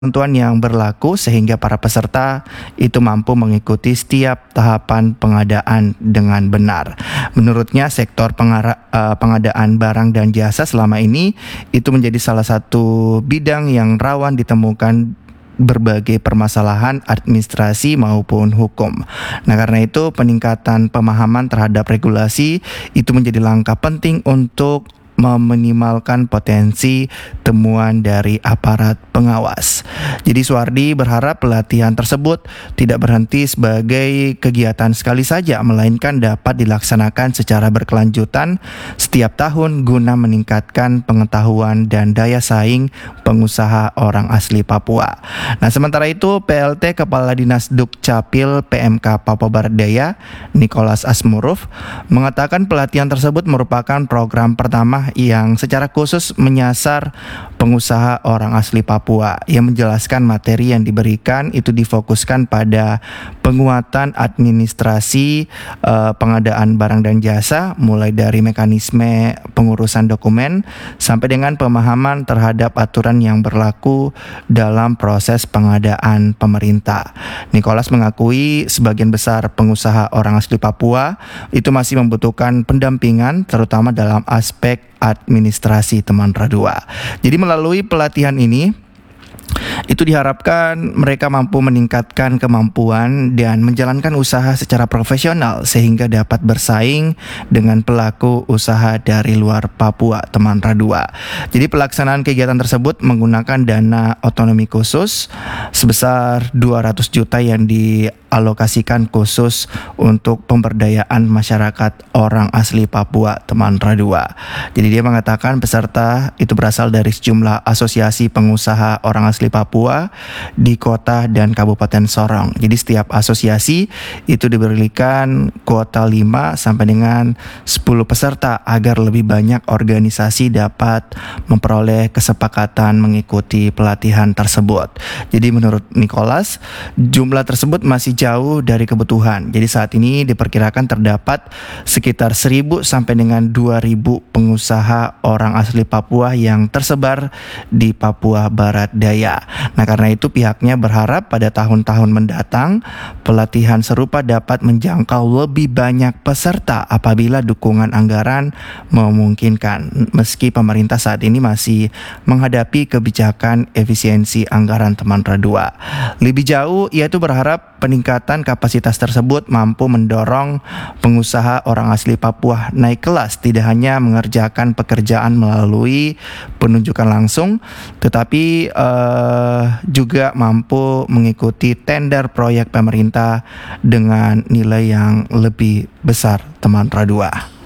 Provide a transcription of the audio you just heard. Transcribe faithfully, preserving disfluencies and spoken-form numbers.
ketentuan yang berlaku sehingga para peserta itu mampu mengikuti setiap tahapan pengadaan dengan benar. Menurutnya sektor pengara, uh, pengadaan barang dan jasa selama ini itu menjadi salah satu bidang yang rawan ditemukan berbagai permasalahan administrasi maupun hukum. Nah, karena itu peningkatan pemahaman terhadap regulasi itu menjadi langkah penting untuk meminimalkan potensi temuan dari aparat pengawas. Jadi Suwardi berharap pelatihan tersebut tidak berhenti sebagai kegiatan sekali saja, melainkan dapat dilaksanakan secara berkelanjutan setiap tahun guna meningkatkan pengetahuan dan daya saing pengusaha orang asli Papua. Nah, sementara itu P L T Kepala Dinas Dukcapil P M K Papua Barat Daya, Nicholas Asmuruf, mengatakan pelatihan tersebut merupakan program pertama yang secara khusus menyasar pengusaha orang asli Papua. Yang menjelaskan materi yang diberikan itu difokuskan pada penguatan administrasi uh, pengadaan barang dan jasa, mulai dari mekanisme pengurusan dokumen sampai dengan pemahaman terhadap aturan yang berlaku dalam proses pengadaan pemerintah. Nicholas mengakui sebagian besar pengusaha orang asli Papua itu masih membutuhkan pendampingan terutama dalam aspek administrasi teman radua. Jadi melalui pelatihan ini itu diharapkan mereka mampu meningkatkan kemampuan dan menjalankan usaha secara profesional sehingga dapat bersaing dengan pelaku usaha dari luar Papua teman radua. Jadi pelaksanaan kegiatan tersebut menggunakan dana otonomi khusus sebesar dua ratus juta yang dialokasikan khusus untuk pemberdayaan masyarakat orang asli Papua teman radua. Jadi dia mengatakan peserta itu berasal dari sejumlah asosiasi pengusaha orang asli Papua di kota dan kabupaten Sorong. Jadi setiap asosiasi itu diberikan kuota lima sampai dengan sepuluh peserta agar lebih banyak organisasi dapat memperoleh kesepakatan mengikuti pelatihan tersebut. Jadi menurut Nicholas, jumlah tersebut masih jauh dari kebutuhan. Jadi saat ini diperkirakan terdapat sekitar seribu sampai dengan dua ribu pengusaha orang asli Papua yang tersebar di Papua Barat Daya. Nah, karena itu pihaknya berharap pada tahun-tahun mendatang pelatihan serupa dapat menjangkau lebih banyak peserta apabila dukungan anggaran memungkinkan. Meski pemerintah saat ini masih menghadapi kebijakan efisiensi anggaran teman radua. Lebih jauh, ia itu berharap peningkatan kapasitas tersebut mampu mendorong pengusaha orang asli Papua naik kelas, tidak hanya mengerjakan pekerjaan melalui penunjukan langsung, tetapi uh, juga mampu mengikuti tender proyek pemerintah dengan nilai yang lebih besar teman radua.